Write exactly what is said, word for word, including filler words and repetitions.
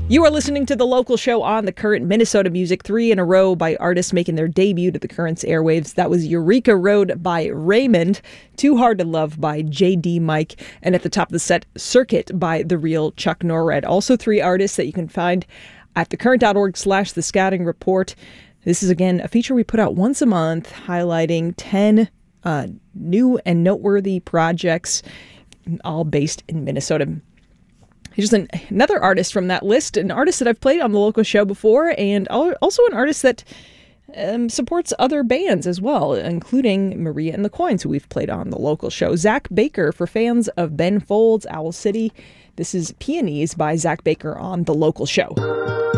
You are listening to The Local Show on The Current, Minnesota music, three in a row by artists making their debut to The Current's airwaves. That was Eureka Road by Raymond, Too Hard to Love by J D Mike, and at the top of the set, Circuit by The Real Chuck Norred. Also three artists that you can find at thecurrent.org slash the scouting report. This is, again, a feature we put out once a month highlighting ten uh, new and noteworthy projects, all based in Minnesota. Here's an, another artist from that list, an artist that I've played on The Local Show before, and also an artist that um, supports other bands as well, including Maria and the Coins, who we've played on The Local Show. Zach Baker, for fans of Ben Folds, Owl City. This is Peonies by Zach Baker on The Local Show.